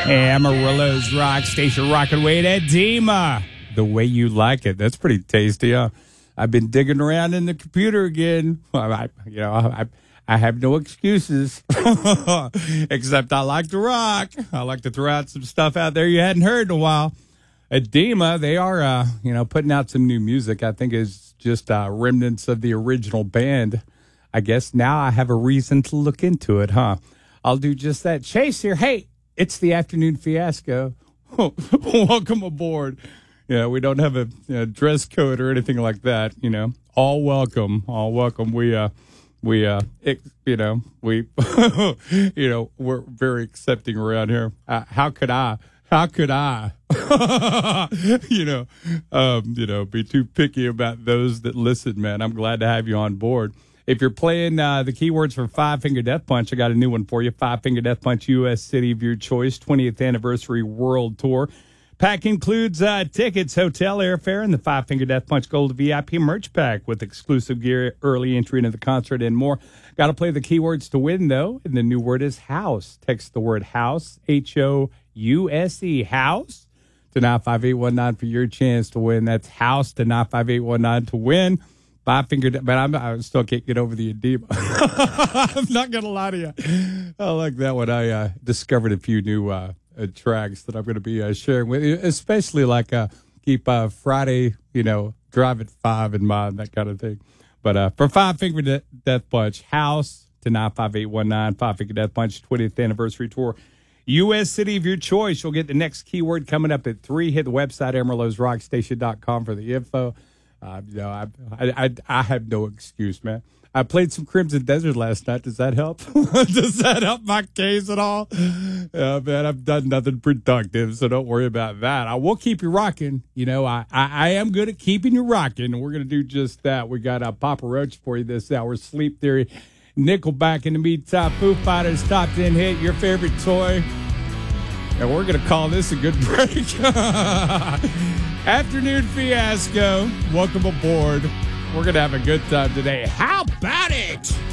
Amarillo's Rock Station, rocking away at Edema. The way you like it. That's pretty tasty, huh? I've been digging around in the computer again. I have no excuses, except I like to rock. I like to throw out some stuff out there you hadn't heard in a while. Edema, they are, putting out some new music. I think it's just remnants of the original band. I guess now I have a reason to look into it, huh? I'll do just that. Chase here. Hey, it's the Afternoon Fiasco. Welcome aboard. Yeah, we don't have a dress code or anything like that. All welcome. We're very accepting around here. How could I? Be too picky about those that listen, man. I'm glad to have you on board. If you're playing the keywords for Five Finger Death Punch, I got a new one for you. Five Finger Death Punch, U.S. City of your choice, 20th Anniversary World Tour. Pack includes tickets, hotel, airfare, and the Five Finger Death Punch Gold VIP merch pack with exclusive gear, early entry into the concert, and more. Got to play the keywords to win, though, and the new word is house. Text the word house, House, house, to 95819 for your chance to win. That's house to 95819 to win. Five Finger, but I still can't get over the edema. I'm not going to lie to you. I like that one. I discovered a few new tracks that I'm going to be sharing with you, especially like keep Friday, Drive at 5 in mind, that kind of thing. But for Five Finger Death Punch, house to 95819, Five Finger Death Punch 20th Anniversary Tour. U.S. City of your choice. You'll get the next keyword coming up at 3. Hit the website, AmarillosRockStation.com for the info. I have no excuse, man. I played some Crimson Desert last night. Does that help? Does that help my case at all? Man, I've done nothing productive, so don't worry about that. I will keep you rocking. I am good at keeping you rocking, and we're going to do just that. We got Papa Roach for you this hour. Sleep Theory, Nickelback in the meantime, Foo Fighters, Top 10 hit, your favorite toy. And we're going to call this a good break. Afternoon Fiasco. Welcome aboard. We're going to have a good time today. How about it?